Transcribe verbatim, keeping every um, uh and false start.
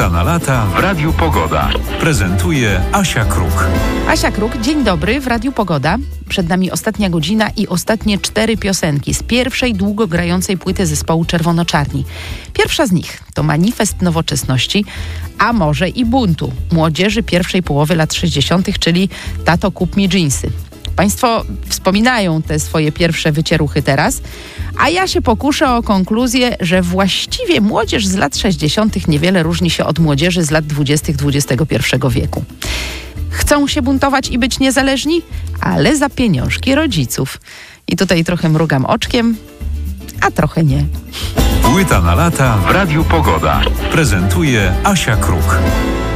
Płyta na lata w Radiu Pogoda. Prezentuje Asia Kruk. Asia Kruk, dzień dobry w Radiu Pogoda. Przed nami ostatnia godzina i ostatnie cztery piosenki z pierwszej długo grającej płyty zespołu Czerwono-Czarni. Pierwsza z nich to manifest nowoczesności, a może i buntu młodzieży pierwszej połowy lat sześćdziesiątych, czyli Tato, kup mi dżinsy. Państwo wspominają te swoje pierwsze wycieruchy teraz, a ja się pokuszę o konkluzję, że właściwie młodzież z lat sześćdziesiątych niewiele różni się od młodzieży z lat dwudziestych dwudziestego pierwszego wieku. Chcą się buntować i być niezależni, ale za pieniążki rodziców. I tutaj trochę mrugam oczkiem, a trochę nie. Płyta na lata w Radiu Pogoda. Prezentuje Asia Kruk.